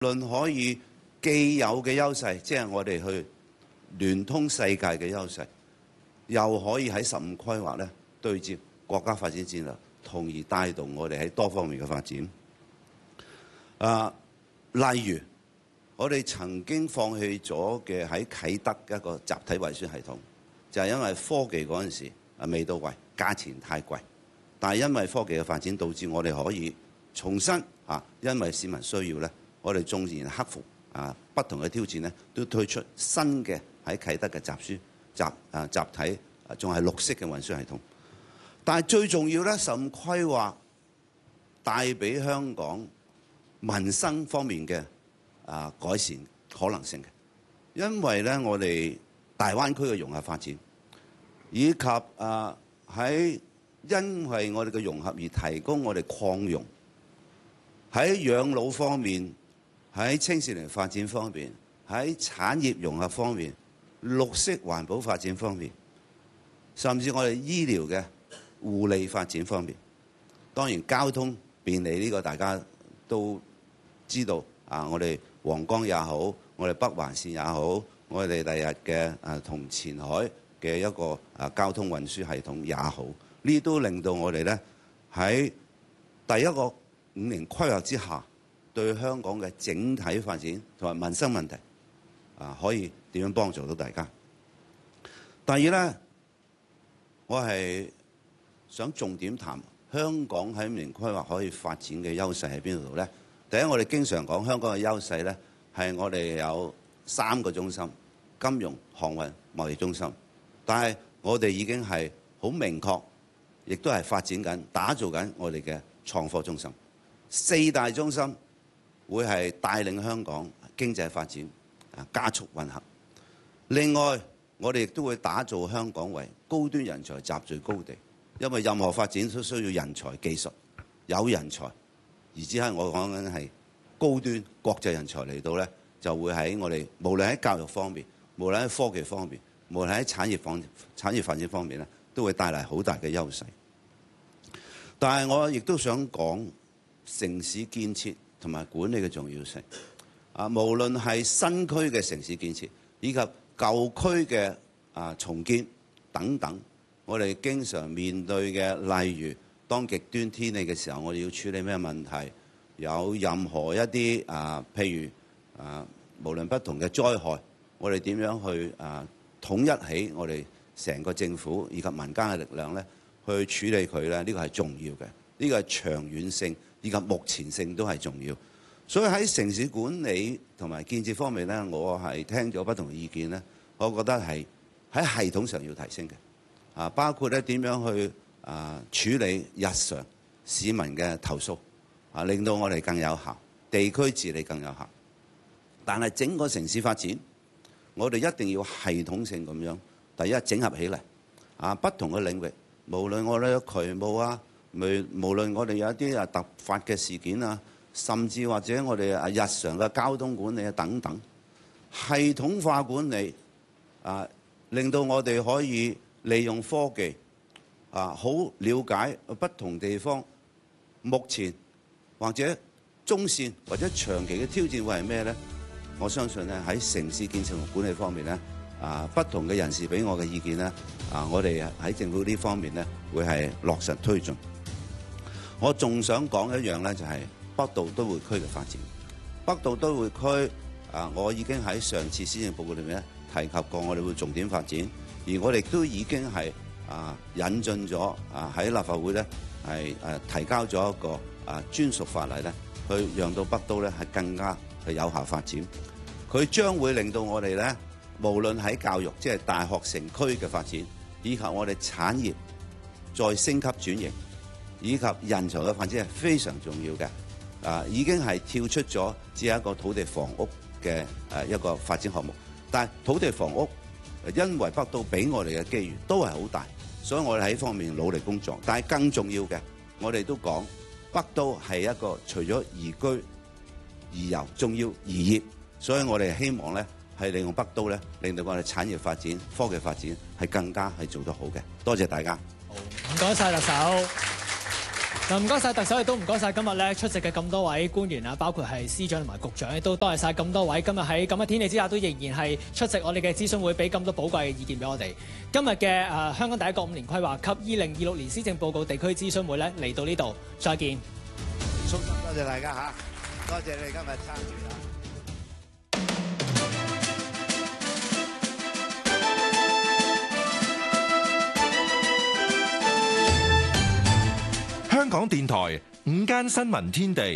論可以既有嘅優勢，即係我哋去聯通世界嘅優勢，又可以喺15規劃咧對接國家發展戰略，從而帶動我哋喺多方面嘅發展。例如我哋曾經放棄咗嘅喺啟德一個集體運輸系統，就係因為科技嗰陣時未到位，價錢太貴。但係因為科技嘅發展，導致我哋可以重新因為市民需要咧，我哋縱然克服不同嘅挑戰咧，都推出新嘅喺啟德嘅集體，仲係綠色嘅運輸系統。但係最重要咧，15規劃帶俾香港民生方面嘅改善可能性嘅，因為咧我哋大灣區嘅融合發展，以及喺因為我哋嘅融合而提供我哋擴容，喺養老方面，喺青少年發展方面，喺產業融合方面，綠色環保發展方面，甚至我哋醫療嘅護理發展方面，當然交通便利呢個大家都知道我哋皇崗也好，我哋北環線也好，我哋第日嘅同前海嘅一個交通運輸系統也好，呢都令到我哋咧喺第一個5年規劃之下，對香港嘅整體發展同埋民生問題可以點樣幫助到大家。第二咧，我係想重點談香港喺5年規劃可以發展嘅優勢喺邊度咧？第一，我哋經常講香港嘅優勢咧，係我哋有3個中心：金融、航運、貿易中心。但係我哋已經係好明確，亦都係發展緊、打造緊我哋嘅創科中心。4大中心會係帶領香港經濟發展加速混合。另外，我哋亦都會打造香港為高端人才集聚高地，因為任何發展都需要人才、技術，有人才。而只係我講緊係高端國際人才嚟到咧，就會喺我哋無論喺教育方面，無論喺科技方面，無論喺產業發展方面咧，都會帶嚟好大嘅優勢。但係我亦都想講城市建設同埋管理嘅重要性。無論係新區嘅城市建設，以及舊區嘅重建等等，我哋經常面對嘅，例如當極端天氣嘅時候，我哋要處理咩問題？有任何一啲譬如無論不同嘅災害，我哋點樣去統一起我哋成個政府以及民間嘅力量咧，去處理佢咧？呢個係重要嘅，呢個係長遠性以及目前性都係重要。所以喺城市管理同埋建設方面咧，我係聽咗不同嘅意見咧，我覺得係喺系統上要提升嘅。包括咧點樣去處理日常市民嘅投訴，令到我哋更有效，地區治理更有效。但係整個城市發展，我哋一定要系統性咁樣，第一整合起嚟，不同嘅領域，無論我哋嘅渠務啊，無論我哋有一啲突發嘅事件啊，甚至或者我哋日常嘅交通管理啊等等，系統化管理，令到我哋可以利用科技，好了解不同地方目前或者中線或者長期嘅挑戰會係咩呢？我相信咧喺城市建設同管理方面咧，不同嘅人士俾我嘅意見咧，我哋喺政府呢方面咧會係落實推進。我仲想講一樣咧，就係北部都會區嘅發展。北部都會區，我已經喺上次施政報告裏面咧提及過，我哋會重點發展，而我哋都已經係引進咗喺立法會咧係提交咗一個專屬法例咧，去讓到北都咧係更加係有效發展。佢將會令到我哋咧，無論喺教育，即係大學城區嘅發展，以及我哋產業再升級轉型，以及人才嘅發展係非常重要嘅。已經係跳出咗只係一個土地房屋嘅一個發展項目，但係土地房屋因為北都俾我哋嘅機遇都係好大，所以我哋喺呢方面努力工作。但係更重要嘅，我哋都講北都係一個除咗宜居、宜遊，仲要宜業，所以我哋希望咧係利用北都咧，令到我哋產業發展、科技發展係更加係做得好嘅。多謝大家。 好，唔該晒特首。 唔該晒特首，亦都唔該晒今日咧出席嘅咁多位官員啊，包括係司長同埋局長，亦都多謝晒咁多位今日喺咁嘅天氣之下都仍然係出席我哋嘅諮詢會，俾咁多寶貴嘅意見俾我哋。今日嘅香港第一個5年規劃及2026年施政報告地區諮詢會咧嚟到呢度，再見。 衷心多謝大家嚇，多謝你今日參與啦。 香港電台午間新聞天地，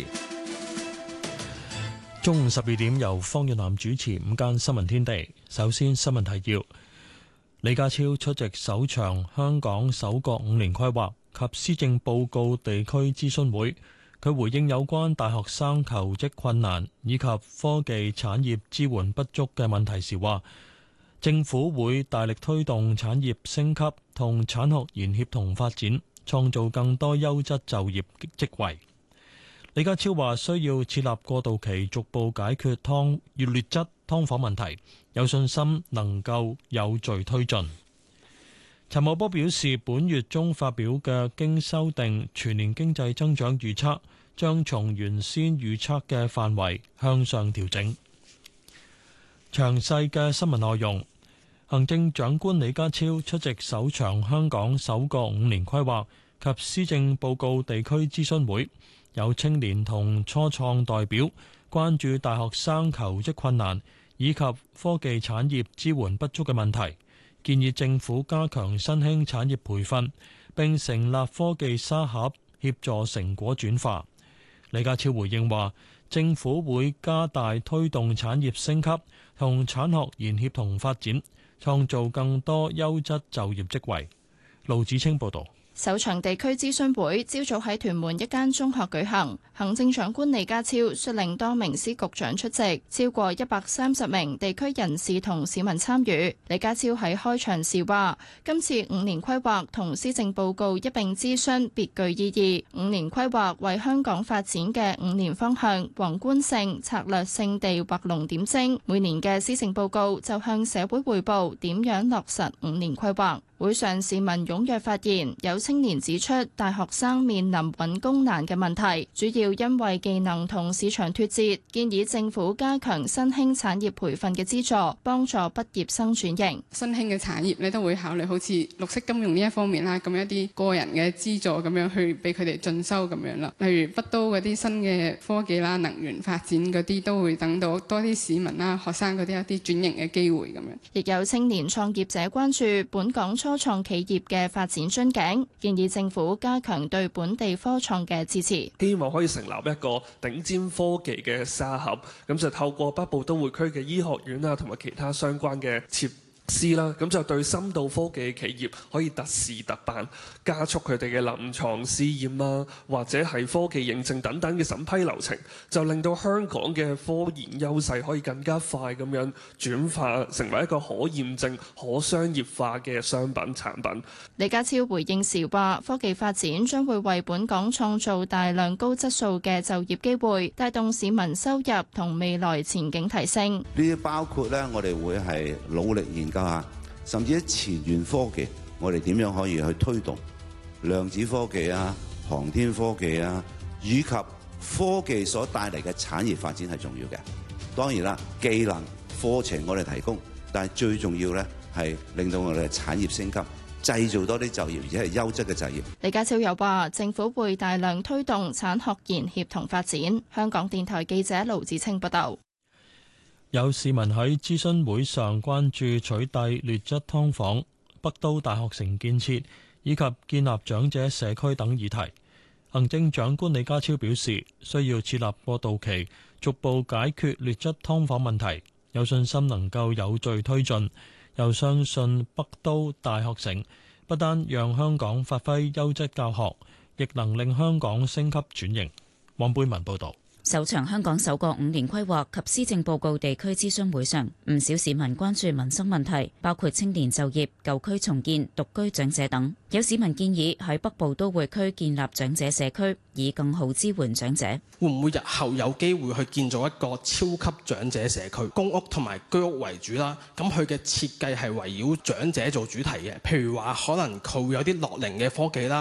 中午12點由方遠南主持午間新聞天地。首先新聞提要：李家超出席首場香港首個5年規劃及施政報告地區諮詢會，佢回應有關大學生求職困難以及科技產業支援不足嘅問題時話，政府會大力推動產業升級同產學研協同發展，創造更多優質就業職位。李家超話需要設立過渡期，逐步解決劣質劏房問題，有信心能夠有序推進。陳茂波表示，本月中發表嘅經修訂全年經濟增長預測，將從原先預測嘅範圍向上調整。詳細嘅新聞內容。行政長官李家超出席首場香港首個5年規劃及施政報告地區諮詢會，有青年同初創代表關注大學生求職困難以及科技產業支援不足嘅問題，建議政府加強新興產業培訓，並成立科技沙盒協助成果轉化。李家超回應話，政府會加大推動產業升級同產學研協同發展，創造更多優質就業職位。盧子清報導。 首場地區諮詢會朝早喺屯門一間中學舉行，行政長官李家超率領多名司局長出席，超過130名地區人士同市民參與。李家超喺開場時話：今次5年規劃同施政報告一併諮詢，別具意義。5年規劃為香港發展嘅5年方向、宏觀性、策略性地畫龍點睛。每年嘅施政報告就向社會匯報點樣落實5年規劃。會上市民踴躍發言，有青年指出大學生面臨揾工難嘅問題，主要因為技能同市場脫節，建議政府加強新興產業培訓嘅資助，幫助畢業生轉型。 新興嘅產業咧都會考慮好似綠色金融呢一方面啦，咁一啲個人嘅資助咁樣去俾佢哋進修咁樣啦。例如北都嗰啲新嘅科技啦、能源發展嗰啲都會等到多啲市民啦、學生嗰啲一啲轉型嘅機會咁樣。 亦有青年創業者關注本港初創企業嘅發展樽頸，建議政府加強對本地科創嘅支持， 希望可以成立一個頂尖科技嘅沙盒，咁就透過北部都會區嘅醫學院啊，同埋其他相關嘅設施啦，咁就對深度科技企業可以特事特辦，加速佢哋嘅臨床試驗啊，或者係科技認證等等嘅審批流程，就令到香港嘅科研優勢可以更加快咁樣轉化成為一個可驗證、可商業化嘅商品產品。 李家超回應時話：科技發展將會為本港創造大量高質素嘅就業機會，帶動市民收入同未來前景提升。 呢啲包括咧，我哋會係努力研究下，甚至喺前沿科技，我哋點樣可以去推動量子科技啊、航天科技啊，以及科技所帶嚟嘅產業發展係重要嘅。當然啦，技能課程我哋提供，但係最重要咧係令到我哋嘅產業升級，製造多啲就業，而且係優質嘅就業。 李家超又話，政府會大量推動產學研協同發展。香港電台記者盧子清報道。 有市民喺諮詢會上關注取締劣質劏房、北都大學城建設以及建立長者社區等議題。行政長官李家超表示，需要設立過渡期，逐步解決劣質劏房問題，有信心能夠有序推進。又相信北都大學城不單讓香港發揮優質教學，亦能令香港升級轉型。黃貝文報導。 首場香港首個5年規劃及施政報告地區諮詢會上，唔少市民關注民生問題，包括青年就業、舊區重建、獨居長者等。有市民建議喺北部都會區建立長者社區，以更好支援長者。 會唔會日後有機會去建造一個超級長者社區，公屋同埋居屋為主啦？咁佢嘅設計係圍繞長者做主題嘅，譬如話可能佢會有啲樂齡嘅科技啦，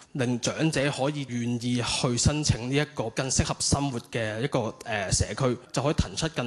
令長者可以願意去申請呢一個更適合生活嘅一個社區，就可以騰出更